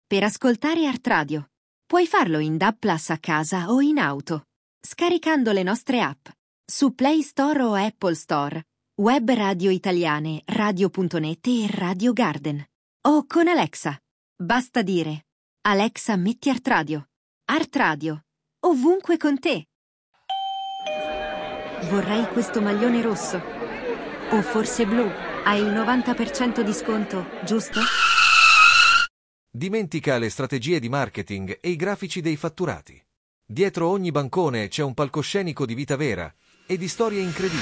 per ascoltare Art Radio. Puoi farlo in DAB+ a casa o in auto, scaricando le nostre app su Play Store o Apple Store, web radio italiane, radio.net e Radio Garden. O con Alexa. Basta dire: Alexa, metti Art Radio, ovunque con te. Vorrei questo maglione rosso. O forse blu. Hai il 90% di sconto, giusto? Dimentica le strategie di marketing e i grafici dei fatturati. Dietro ogni bancone c'è un palcoscenico di vita vera e di storie incredibili.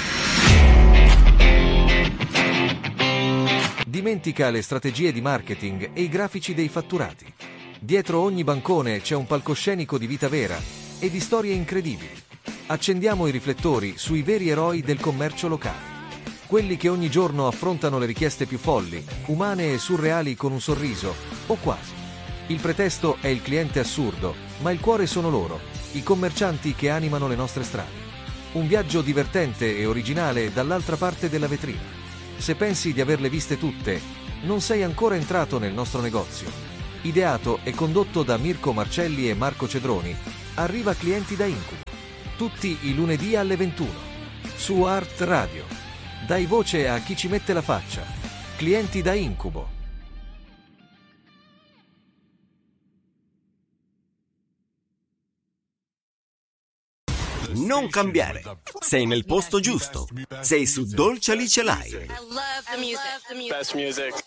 Dimentica le strategie di marketing e i grafici dei fatturati. Dietro ogni bancone c'è un palcoscenico di vita vera e di storie incredibili. Accendiamo i riflettori sui veri eroi del commercio locale. Quelli che ogni giorno affrontano le richieste più folli, umane e surreali con un sorriso, o quasi. Il pretesto è il cliente assurdo, ma il cuore sono loro, i commercianti che animano le nostre strade. Un viaggio divertente e originale dall'altra parte della vetrina. Se pensi di averle viste tutte, non sei ancora entrato nel nostro negozio. Ideato e condotto da Mirko Marcelli e Marco Cedroni, arriva Clienti da Incubo. Tutti i lunedì alle 21. Su Art Radio. Dai voce a chi ci mette la faccia. Clienti da Incubo. Non cambiare. Sei nel posto giusto. Sei su Dolce Alice Live. I love the music. Best music.